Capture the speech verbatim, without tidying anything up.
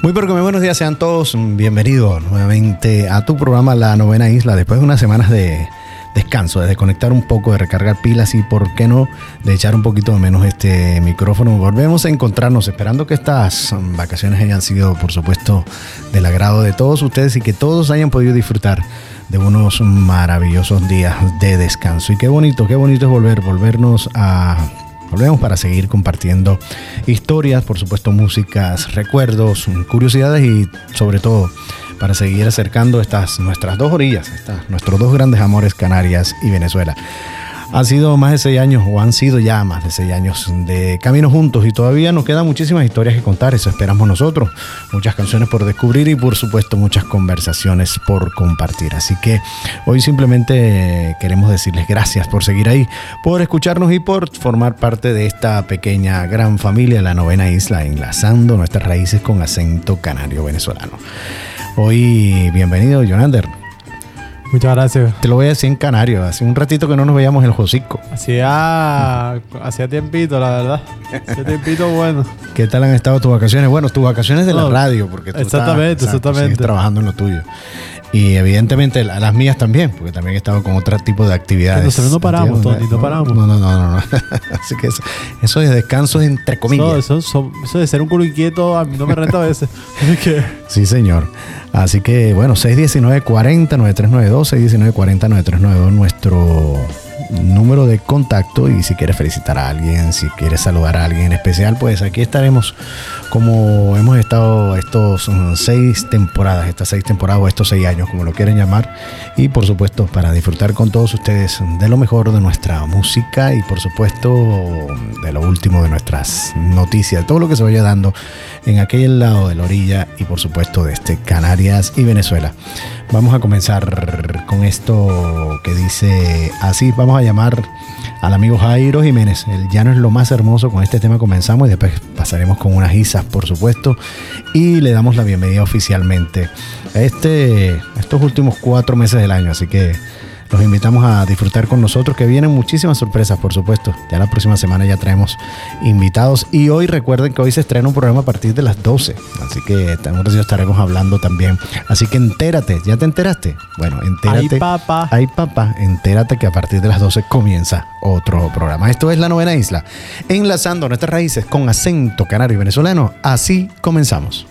Muy pero que muy buenos días, sean todos bienvenidos nuevamente a tu programa La Novena Isla, después de unas semanas de descanso, de desconectar un poco, de recargar pilas y, por qué no, de echar un poquito de menos este micrófono. Volvemos a encontrarnos, esperando que estas vacaciones hayan sido, por supuesto, del agrado de todos ustedes y que todos hayan podido disfrutar de unos maravillosos días de descanso. Y qué bonito, qué bonito es volver, volvernos a... Volvemos para seguir compartiendo historias, por supuesto músicas, recuerdos, curiosidades y sobre todo para seguir acercando estas nuestras dos orillas, estas, nuestros dos grandes amores, Canarias y Venezuela. Ha sido más de seis años, o han sido ya más de seis años de camino juntos y todavía nos quedan muchísimas historias que contar, eso esperamos nosotros. Muchas canciones por descubrir y por supuesto muchas conversaciones por compartir. Así que hoy simplemente queremos decirles gracias por seguir ahí, por escucharnos y por formar parte de esta pequeña gran familia, La Novena Isla, enlazando nuestras raíces con acento canario venezolano. Hoy, bienvenido, Jonander. Muchas gracias. Te lo voy a decir en canario. Hace un ratito que no nos veíamos el hocico. Hacía, hacía tiempito, la verdad. Hacía tiempito bueno. ¿Qué tal han estado tus vacaciones? Bueno, tus vacaciones de no, la radio, porque tú exactamente, estás, exactamente. Tú sigues trabajando en lo tuyo. Y evidentemente las mías también, porque también he estado con otro tipo de actividades. Nosotros no paramos, Tony, no paramos. No, no, no, no, no. Así que eso, eso de descanso es entre comillas. Eso, eso, eso de ser un culo inquieto a mí no me renta a veces. Sí, señor. Así que, bueno, seis uno nueve, cuarenta, nueve tres nueve dos, seis uno nueve, cuarenta, nueve tres nueve dos, nuestro número de contacto. Y si quieres felicitar a alguien, si quieres saludar a alguien en especial, pues aquí estaremos como hemos estado estos seis temporadas, estas seis temporadas o estos seis años, como lo quieren llamar. Y por supuesto, para disfrutar con todos ustedes de lo mejor de nuestra música y por supuesto de lo último de nuestras noticias, todo lo que se vaya dando en aquel lado de la orilla y por supuesto de este Canarias y Venezuela. Vamos a comenzar con esto que dice así. Vamos a llamar al amigo Jairo Jiménez. El llano es lo más hermoso. Con este tema comenzamos y después pasaremos con unas isas, por supuesto, y le damos la bienvenida oficialmente a este, estos últimos cuatro meses del año. Así que los invitamos a disfrutar con nosotros, que vienen muchísimas sorpresas, por supuesto. Ya la próxima semana ya traemos invitados. Y hoy recuerden que hoy se estrena un programa a partir de las doce. Así que también estaremos hablando también. Así que entérate. ¿Ya te enteraste? Bueno, entérate. Ay, papá. Ay, papá. Entérate que a partir de las doce comienza otro programa. Esto es La Novena Isla, enlazando nuestras raíces con acento canario y venezolano. Así comenzamos.